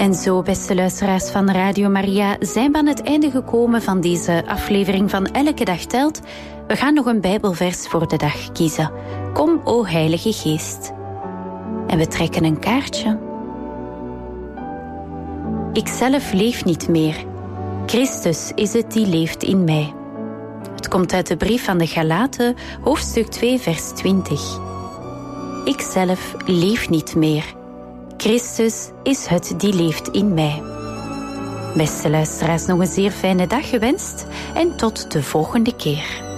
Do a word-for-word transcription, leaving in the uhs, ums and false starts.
En zo, beste luisteraars van Radio Maria, zijn we aan het einde gekomen van deze aflevering van Elke Dag Telt. We gaan nog een Bijbelvers voor de dag kiezen. Kom, o Heilige Geest. En we trekken een kaartje. Ikzelf leef niet meer. Christus is het die leeft in mij. Het komt uit de brief van de Galaten, hoofdstuk twee, vers twintig. Ikzelf leef niet meer. Christus is het die leeft in mij. Beste luisteraars, nog een zeer fijne dag gewenst en tot de volgende keer.